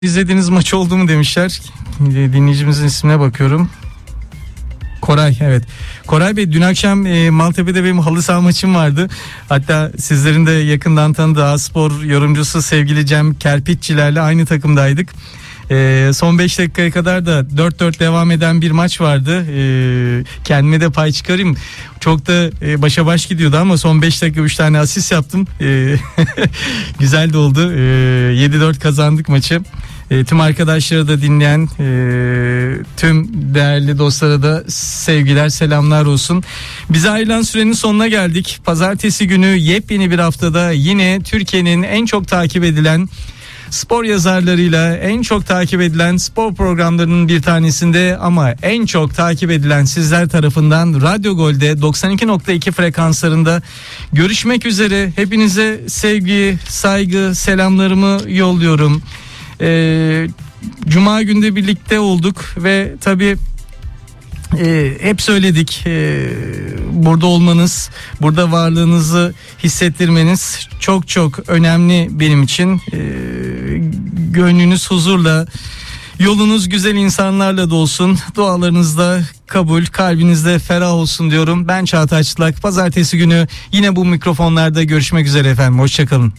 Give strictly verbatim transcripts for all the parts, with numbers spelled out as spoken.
İzlediğiniz maç oldu mu demişler. Dinleyicimizin ismine bakıyorum. Koray, evet. Koray Bey, dün akşam e, Maltepe'de benim halı saha maçım vardı. Hatta sizlerin de yakından tanıdığı A-Spor yorumcusu sevgili Cem Kerpiççilerle aynı takımdaydık. E, son beş dakikaya kadar da dört dört devam eden bir maç vardı. E, kendime de pay çıkarayım. Çok da e, başa baş gidiyordu ama son beş dakika üç tane asist yaptım. E, güzel de oldu. E, yedi dört kazandık maçı. E, tüm arkadaşları da dinleyen e, tüm değerli dostlara da sevgiler, selamlar olsun. Bize ayrılan sürenin sonuna geldik. Pazartesi günü yepyeni bir haftada yine Türkiye'nin en çok takip edilen spor yazarlarıyla en çok takip edilen spor programlarının bir tanesinde ama en çok takip edilen sizler tarafından Radyo Gol'de doksan iki nokta iki frekanslarında görüşmek üzere. Hepinize sevgi, saygı, selamlarımı yolluyorum. Ee, Cuma günde birlikte olduk ve tabii e, hep söyledik, e, burada olmanız, burada varlığınızı hissettirmeniz çok çok önemli benim için. E, gönlünüz huzurla, yolunuz güzel insanlarla dolsun, dualarınızda kabul, kalbinizde ferah olsun diyorum. Ben Çağatay Çıtlak. Pazartesi günü yine bu mikrofonlarda görüşmek üzere efendim. Hoşçakalın.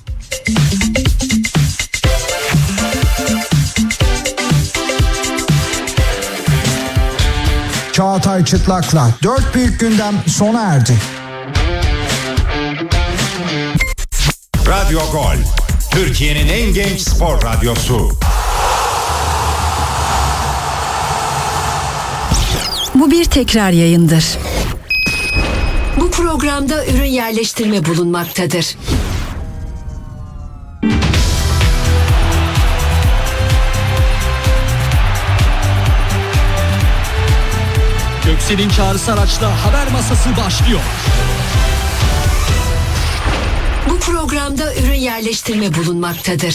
Çağatay Çıtlak'la dört büyük gündem sona erdi. Radyo Gol, Türkiye'nin en genç spor radyosu. Bu bir tekrar yayındır. Bu programda ürün yerleştirme bulunmaktadır. Göksel'in Çağrısı Araç'la haber masası başlıyor. Bu programda ürün yerleştirme bulunmaktadır.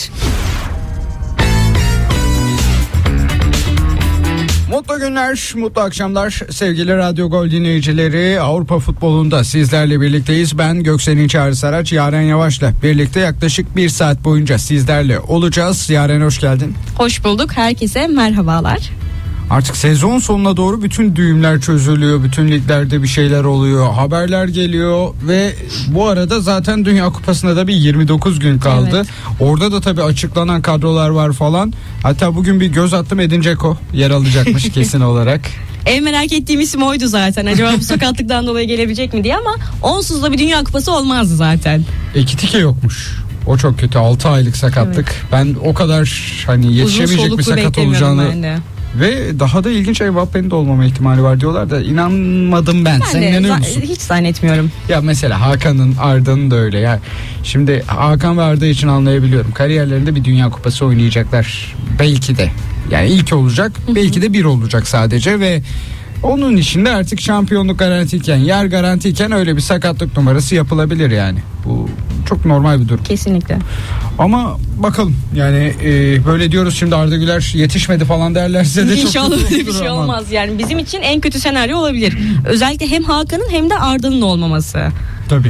Mutlu günler, mutlu akşamlar sevgili Radyo Gol dinleyicileri. Avrupa futbolunda sizlerle birlikteyiz. Ben Göksel'in Çağrısı Araç, Yaren Yavaş'la birlikte yaklaşık bir saat boyunca sizlerle olacağız. Yaren, hoş geldin. Hoş bulduk, herkese merhabalar. Artık sezon sonuna doğru bütün düğümler çözülüyor. Bütün liglerde bir şeyler oluyor. Haberler geliyor ve bu arada zaten Dünya Kupası'na da bir yirmi dokuz gün kaldı. Evet. Orada da tabii açıklanan kadrolar var falan. Hatta bugün bir göz attım, Edin Dzeko yer alacakmış kesin olarak. En merak ettiğim isim oydu zaten. Acaba bu sakatlıktan dolayı gelebilecek mi diye, ama onsuz da bir Dünya Kupası olmazdı zaten. Ekitike yokmuş. O çok kötü, altı aylık sakatlık. Evet. Ben o kadar hani yetişemeyecek bir sakat olacağını... Ve daha da ilginç, Mbappé'nin de olmama ihtimali var diyorlar da inanmadım ben. Ben Sen de inanıyor za- musun? hiç zannetmiyorum. Ya mesela Hakan'ın, Arda'nın da öyle. Yani şimdi Hakan ve Arda için anlayabiliyorum. Kariyerlerinde bir Dünya Kupası oynayacaklar. Belki de. Yani ilk olacak. Hı hı. Belki de bir olacak sadece ve onun içinde artık şampiyonluk garantiyken, yer garantiyken öyle bir sakatlık numarası yapılabilir yani. Bu çok normal bir durum. Kesinlikle. Ama bakalım yani e, böyle diyoruz şimdi, Arda Güler yetişmedi falan derlerse de çok İnşallah öyle bir şey ama. olmaz. Yani bizim için en kötü senaryo olabilir. Özellikle hem Hakan'ın hem de Arda'nın olmaması. Tabii.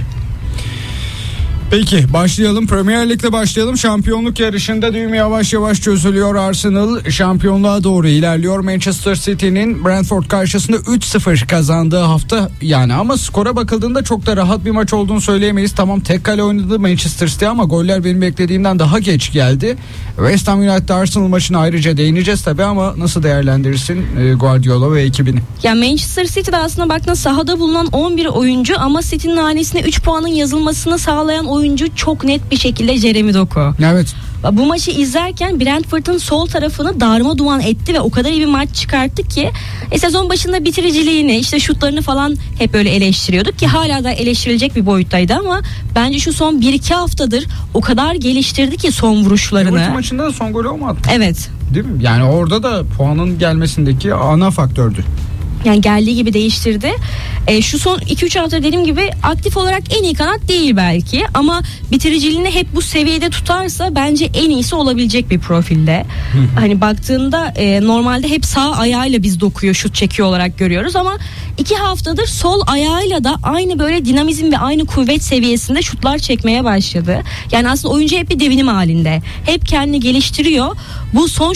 Peki başlayalım. Premier Lig'le başlayalım. Şampiyonluk yarışında düğüm yavaş yavaş çözülüyor. Arsenal şampiyonluğa doğru ilerliyor. Manchester City'nin Brentford karşısında üç sıfır kazandığı hafta yani, ama skora bakıldığında çok da rahat bir maç olduğunu söyleyemeyiz. Tamam, tek kale oynadı Manchester City ama goller benim beklediğimden daha geç geldi. West Ham United Arsenal maçına ayrıca değineceğiz tabii, ama nasıl değerlendirirsin Guardiola ve ekibini? Ya Manchester City'de aslında baktığında sahada bulunan on bir oyuncu ama City'nin hanesine üç puanın yazılmasını sağlayan oyuncu çok net bir şekilde Jeremy Doku. Evet. Bu maçı izlerken Brentford'un sol tarafını darma duman etti ve o kadar iyi bir maç çıkarttı ki e, sezon başında bitiriciliğini, işte şutlarını falan hep öyle eleştiriyorduk ki hala da eleştirilecek bir boyuttaydı, ama bence şu son bir iki haftadır o kadar geliştirdi ki son vuruşlarını. Liverpool maçında da son golü o mu attı? Evet. Değil mi? Yani orada da puanın gelmesindeki ana faktördü. Yani geldiği gibi değiştirdi. E, şu son iki üç hafta dediğim gibi aktif olarak en iyi kanat değil belki ama bitiriciliğini hep bu seviyede tutarsa bence en iyisi olabilecek bir profilde. Hani baktığında e, normalde hep sağ ayağıyla biz dokuyor, şut çekiyor olarak görüyoruz ama iki haftadır sol ayağıyla da aynı böyle dinamizm ve aynı kuvvet seviyesinde şutlar çekmeye başladı. Yani aslında oyuncu hep bir devinim halinde. Hep kendini geliştiriyor. Bu son